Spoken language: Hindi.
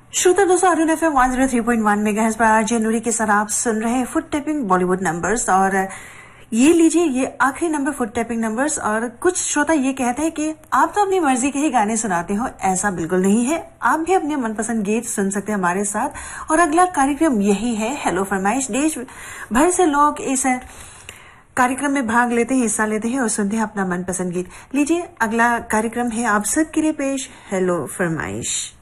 श्रोता दोस्तों, अरुण FM 103.1 मेगाहर्ट्ज पर आरजे नूरी के साथ आप सुन रहे हैं फुट टैपिंग बॉलीवुड नंबर्स। और ये लीजिए, ये आखिरी नंबर फुट टैपिंग नंबर्स। और कुछ श्रोता ये कहते हैं कि आप तो अपनी मर्जी के ही गाने सुनाते हो। ऐसा बिल्कुल नहीं है, आप भी अपने मनपसंद गीत सुन सकते हैं हमारे साथ। और अगला कार्यक्रम यही है, हेलो फरमाइश। देश भर से लोग इस कार्यक्रम में भाग लेते हैं, हिस्सा लेते हैं और सुनते हैं अपना मनपसंद गीत। लीजिए, अगला कार्यक्रम है आप सबके लिए पेश, हेलो फरमाइश।